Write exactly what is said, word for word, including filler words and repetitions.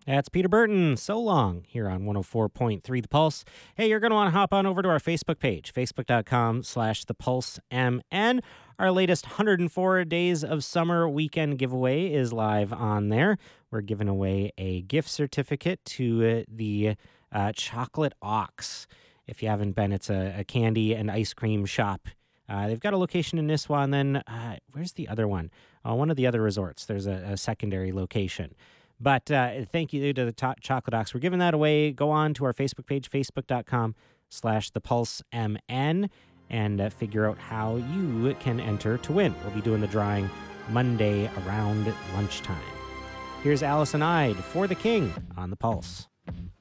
That's Peter Burton. So long here on one oh four point three The Pulse. Hey, you're going to want to hop on over to our Facebook page, facebook.com slash The Pulse MN. Our latest one hundred four Days of Summer weekend giveaway is live on there. We're giving away a gift certificate to uh, the uh, Chocolate Ox. If you haven't been, it's a, a candy and ice cream shop. Uh, they've got a location in Nisswa, and then uh, where's the other one? Uh, one of the other resorts. There's a, a secondary location. But uh, thank you to the to- Chocolate Ox. We're giving that away. Go on to our Facebook page, facebook.com slash the Pulse MN, and uh, figure out how you can enter to win. We'll be doing the drawing Monday around lunchtime. Here's Allison Ide for the King on The Pulse.